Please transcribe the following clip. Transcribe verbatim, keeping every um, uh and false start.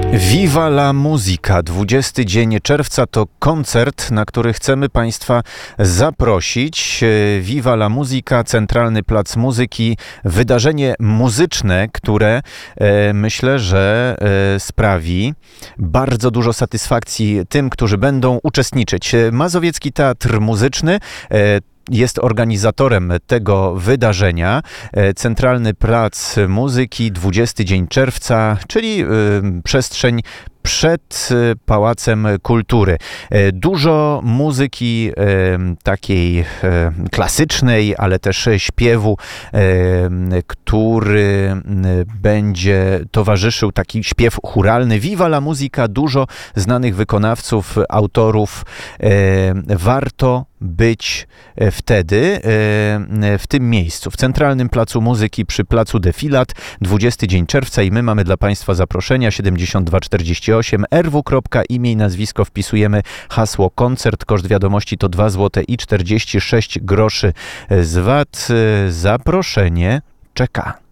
Viva la Musica. dwudziesty dzień czerwca to koncert, na który chcemy Państwa zaprosić. Viva la Musica, Centralny Plac Muzyki. Wydarzenie muzyczne, które e, myślę, że e, sprawi bardzo dużo satysfakcji tym, którzy będą uczestniczyć. Mazowiecki Teatr Muzyczny e, jest organizatorem tego wydarzenia. Centralny Plac Muzyki, dwudziesty dzień czerwca, czyli y, przestrzeń przed Pałacem Kultury. Dużo muzyki e, takiej e, klasycznej, ale też śpiewu, e, który będzie towarzyszył, taki śpiew chóralny. Viva la Musica, dużo znanych wykonawców, autorów. E, warto być wtedy w tym miejscu, w Centralnym Placu Muzyki przy Placu Defilat, dwudziesty dzień czerwca i my mamy dla Państwa zaproszenia siedemdziesiąt dwa czterdzieści osiem r w. Imię i nazwisko, wpisujemy hasło koncert, koszt wiadomości to dwa złote i czterdzieści sześć groszy z V A T. Zaproszenie czeka.